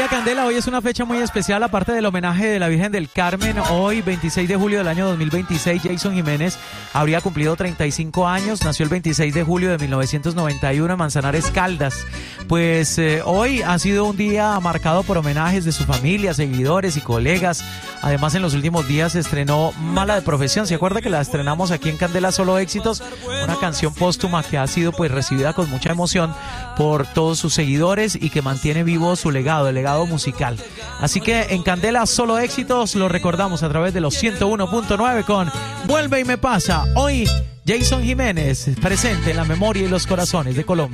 Familia Candela, hoy es una fecha muy especial, aparte del homenaje de la Virgen del Carmen. Hoy, 26 de julio del año 2026, Jason Jiménez habría cumplido 35 años. Nació el 26 de julio de 1991 en Manzanares, Caldas. Pues hoy ha sido un día marcado por homenajes de su familia, seguidores y colegas. Además, en los últimos días se estrenó Mala de Profesión. ¿Se acuerda que la estrenamos aquí en Candela Solo Éxitos? Una canción póstuma que ha sido pues recibida con mucha emoción por todos sus seguidores y que mantiene vivo su legado, el legado musical. Así que en Candela Solo Éxitos lo recordamos a través de los 101.9 con Vuelve y me pasa. Hoy Jason Jiménez presente en la memoria y los corazones de Colombia.